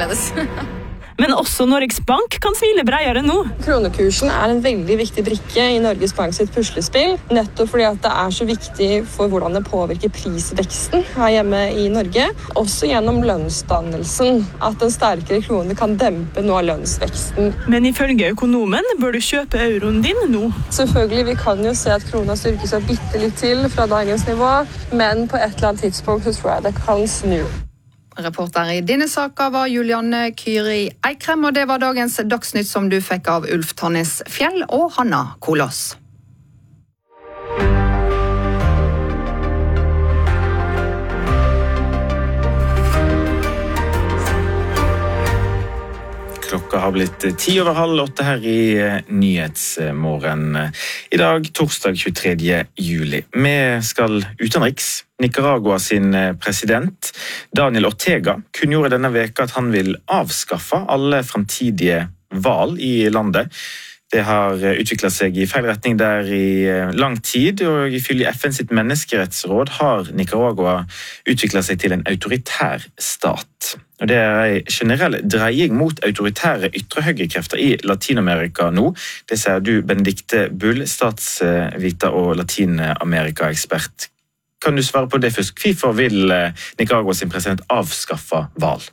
annerledes. Men også Norges Bank kan smile bredere nå. Kronekursen en veldig viktig brikke i Norges Bank sitt puslespill, nettopp fordi at det så viktig for hvordan det påvirker prisveksten her hjemme i Norge, også gjennom lønnsdannelsen, at en sterkere krone kan dempe noe av lønnsveksten. Men ifølge økonomen bør du kjøpe euroen din nå. Selvfølgelig, vi kan jo se at krona styrker seg bitte litt til fra dagens nivå, men på et eller annet tidspunkt så tror jeg det kan snu. Reporter i denne saken var Julianne Kyri Eikrem, og det var dagens Dagsnytt som du fikk av Ulf Tannes Fjell og Hanna Kolås. Klokka har blitt 7:10 her i Nyhetsmorgen. I dag, torsdag 23. juli. Vi skal utenriks. Nicaragua sin president, Daniel Ortega, kunngjorde denne veka at han vil avskaffe alle fremtidige valg i landet. Det har utviklet seg i feil retning der i lang tid, og ifølge FN sitt menneskerettsråd har Nicaragua utviklet seg til en autoritær stat. Og det en generell dreying mot autoritære ytre-høyrekrefter i Latinamerika nå. Det sier du, Benedikte Bull, statsviter og Latinamerika-ekspert. Kan du svare på det først? Hvorfor vil Nicaragua sin president avskaffe valg?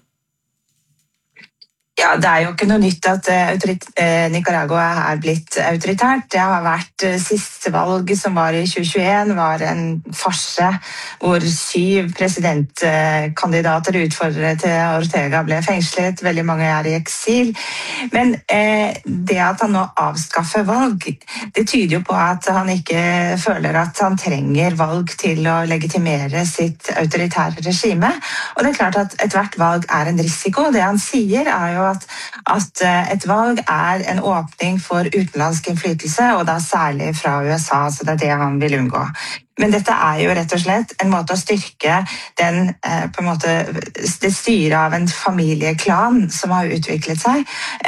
Ja, det jo ikke noe nytt at Nicaragua blitt autoritært. Det har vært siste valg som var i 2021, var en farse hvor 7 presidentkandidater utfordrere til Ortega ble fengslet. Veldig mange i eksil. Men det at han nå avskaffer valg, det tyder jo på at han ikke føler at han trenger valg til å legitimere sitt autoritære regime. Og det klart at et hvert valg en risiko. Det han sier jo at et valg en åpning for utenlandsk innflytelse, og da særlig fra USA, så det det han vil unngå. Men dette jo rett og slett en måte å styrke på en måte, det styret av en familieklan som har utviklet seg,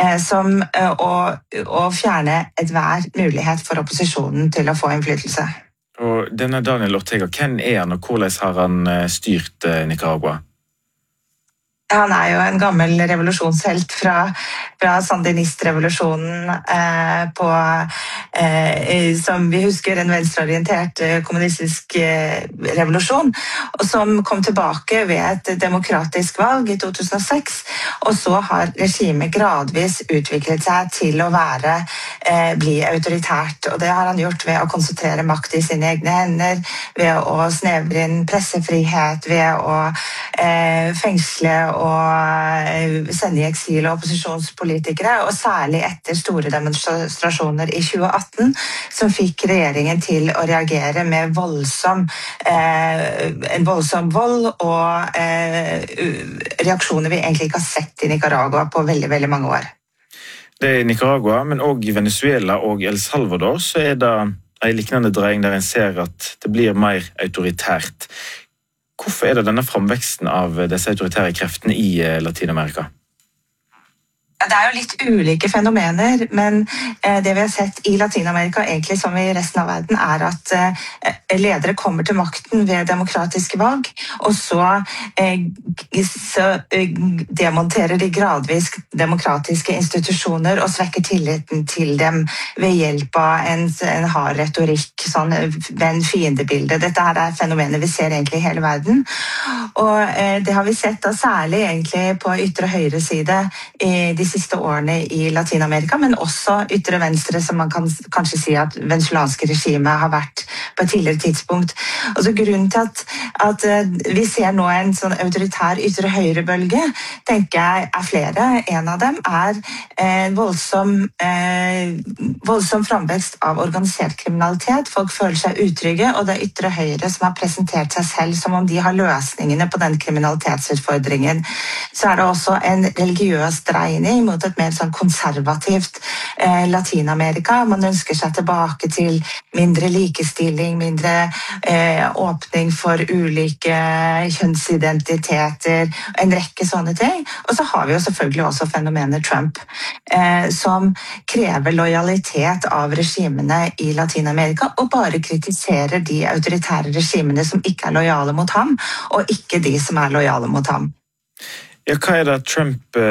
og fjerne hver mulighet for opposisjonen til å få innflytelse. Og denne Daniel Ortega, hvem han, og hvordan har han styrt Nicaragua? Han jo en gammel revolusjonshelt fra sandinistrevolusjonen som vi husker en venstreorientert kommunistisk revolusjon, og som kom tilbake ved et demokratisk valg i 2006, og så har regimet gradvis utviklet seg til å bli autoritært, og det har han gjort ved å konsentrere makt i sine egne hender, ved å snevre inn pressefrihet, ved å fengsle og sende i eksil opposisjonspolitikere, og særlig etter store demonstrasjoner i 2018, som fikk regjeringen til å reagere med en voldsom vold og reaksjoner vi egentlig ikke har sett i Nicaragua på veldig, veldig mange år. Det i Nicaragua, men også i Venezuela og El Salvador, så det en lignende dreying der en ser at det blir mer autoritært. Hvorfor det denne framveksten av disse autoritære kreftene i Latinamerika? Det jo litt ulike fenomener, men det vi har sett i Latinamerika, egentlig som i resten av verden, at ledere kommer til makten ved demokratiske valg, og så demonterer de gradvis demokratiske institusjoner og svekker tilliten til dem ved hjelp av en hard retorikk, en fiendebilde. Dette fenomener vi ser egentlig i hele verden, og det har vi sett da særlig egentlig på ytre høyre side i de siste årene i Latinamerika, men også ytre venstre, som man kan kanskje si at venezuelanske regimet har vært på et tidligere tidspunkt. Og så grunnen til at vi ser nå en sånn autoritær ytre høyre-bølge, tenker jeg flere. En av dem en voldsom framvekst av organisert kriminalitet. Folk føler seg utrygge, og det ytre høyre som har presentert seg selv som om de har løsningene på den kriminalitetsutfordringen. Så det også en religiøs dreining mot et mer sånn konservativt Latinamerika. Man ønsker seg tilbake til mindre likestilling, mindre åpning for ulike kjønnsidentiteter, en rekke sånne ting. Og så har vi jo selvfølgelig også fenomenet Trump, som krever lojalitet av regimene i Latinamerika, og bare kritiserer de autoritære regimene som ikke lojale mot ham, og ikke de som lojale mot ham. Ja, hva det Trump